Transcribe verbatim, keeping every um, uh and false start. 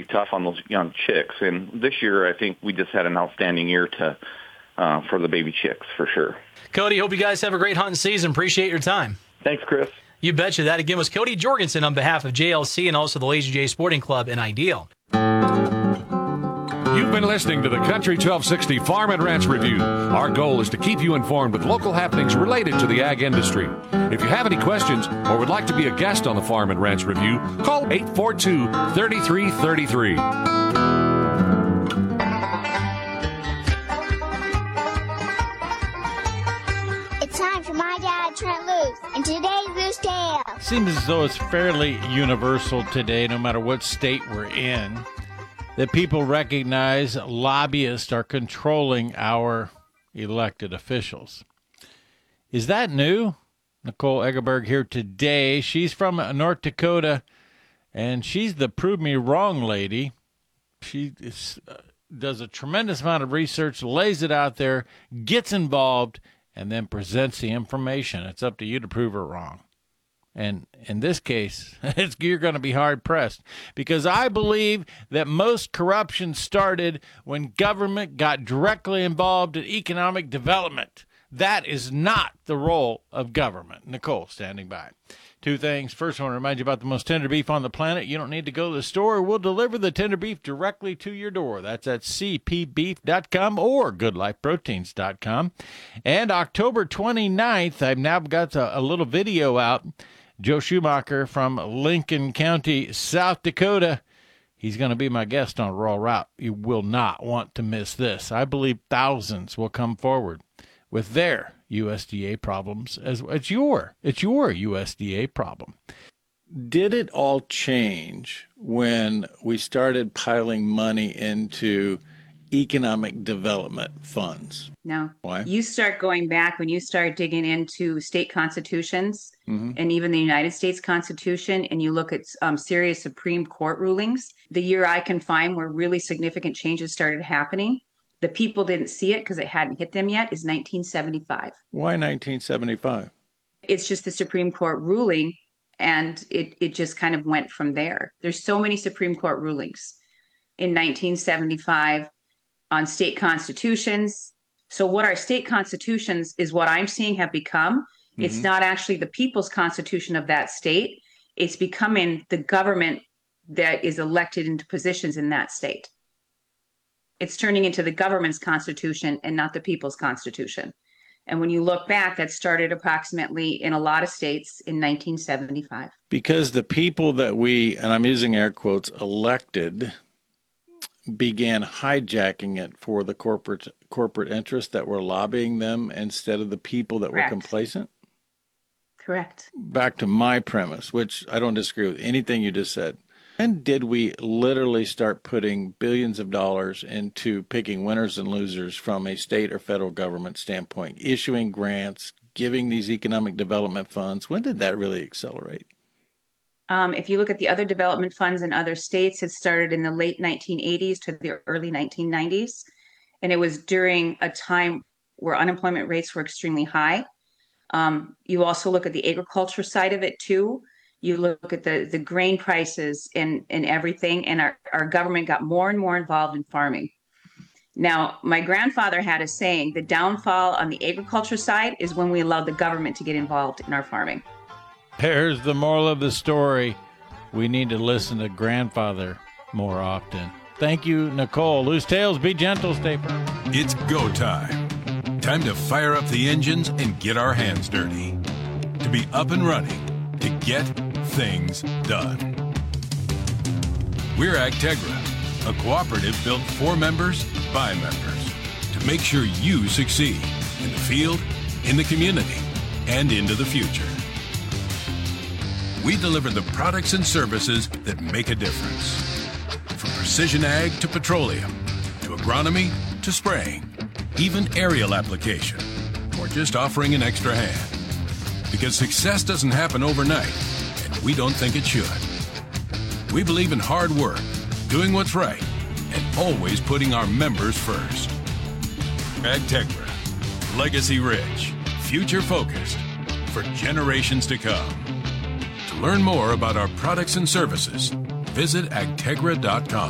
tough on those young chicks. And this year, I think we just had an outstanding year to uh, for the baby chicks, for sure. Cody, hope you guys have a great hunting season. Appreciate your time. Thanks, Chris. You betcha. That again was Cody Jorgensen on behalf of J L C and also the Lazy J Sporting Club in Ideal. You've been listening to the Country twelve sixty Farm and Ranch Review. Our goal is to keep you informed with local happenings related to the ag industry. If you have any questions or would like to be a guest on the Farm and Ranch Review, call eight four two, three three three three. It's time for My Dad, Trent Loos, and today's Loose Tale. Seems as though it's fairly universal today, no matter what state we're in, that people recognize lobbyists are controlling our elected officials. Is that new? Nicole Eggerberg here today. She's from North Dakota, and she's the prove me wrong lady. She is, uh, does a tremendous amount of research, lays it out there, gets involved, and then presents the information. It's up to you to prove her wrong. And in this case, it's, you're going to be hard-pressed, because I believe that most corruption started when government got directly involved in economic development. That is not the role of government. Nicole, standing by. Two things. First, I want to remind you about the most tender beef on the planet. You don't need to go to the store. We'll deliver the tender beef directly to your door. That's at c p beef dot com or good life proteins dot com. And October twenty-ninth, I've now got a, a little video out. Joe Schumacher from Lincoln County, South Dakota. He's going to be my guest on Rural Route. You will not want to miss this. I believe thousands will come forward with their U S D A problems. As it's your, it's your U S D A problem. Did it all change when we started piling money into economic development funds? No. Why? You start going back when you start digging into state constitutions mm-hmm. and even the United States Constitution, and you look at um, serious Supreme Court rulings. The year I can find where really significant changes started happening, the people didn't see it because it hadn't hit them yet, is nineteen seventy-five. Why nineteen seventy-five? It's just the Supreme Court ruling, and it, it just kind of went from there. There's so many Supreme Court rulings in nineteen seventy-five on state constitutions. So what our state constitutions is what I'm seeing have become. Mm-hmm. It's not actually the people's constitution of that state. It's becoming the government that is elected into positions in that state. It's turning into the government's constitution and not the people's constitution. And when you look back, that started approximately in a lot of states in nineteen seventy-five. Because the people that we, and I'm using air quotes, elected, began hijacking it for the corporate corporate interests that were lobbying them instead of the people that Correct. were complacent? Correct. Back to my premise, which I don't disagree with anything you just said. When did we literally start putting billions of dollars into picking winners and losers from a state or federal government standpoint, issuing grants, giving these economic development funds? When did that really accelerate? Um, if you look at the other development funds in other states, it started in the late nineteen eighties to the early nineteen nineties. And it was during a time where unemployment rates were extremely high. Um, you also look at the agriculture side of it too. You look at the, the grain prices and, and everything, and our, our government got more and more involved in farming. Now, my grandfather had a saying, the downfall on the agriculture side is when we allowed the government to get involved in our farming. There's the moral of the story. We need to listen to grandfather more often. Thank you, Nicole. Loose Tales, be gentle, stay firm. It's go time. Time to fire up the engines and get our hands dirty. To be up and running, to get things done. We're Agtegra, a cooperative built for members by members to make sure you succeed in the field, in the community, and into the future. We deliver the products and services that make a difference. From precision ag to petroleum, to agronomy to spraying, even aerial application, or just offering an extra hand. Because success doesn't happen overnight, and we don't think it should. We believe in hard work, doing what's right, and always putting our members first. Agtegra, legacy rich, future focused, for generations to come. To learn more about our products and services, visit agtegra dot com.